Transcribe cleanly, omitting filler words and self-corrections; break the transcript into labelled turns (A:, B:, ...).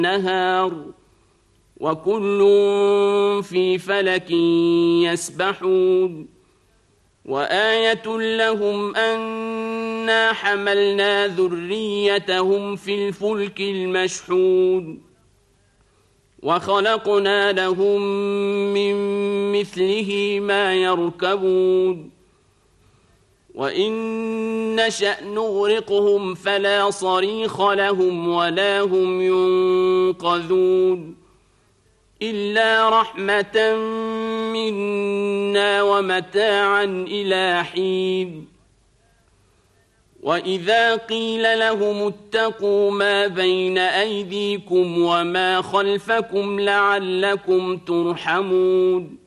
A: والنهار وكل في فلك يسبحون وآية لهم أنا حملنا ذريتهم في الفلك المشحون وخلقنا لهم من مثله ما يركبون وإن نشأ نغرقهم فلا صريخ لهم ولا هم ينقذون إلا رحمة منا ومتاعا إلى حين وإذا قيل لهم اتقوا ما بين أيديكم وما خلفكم لعلكم ترحمون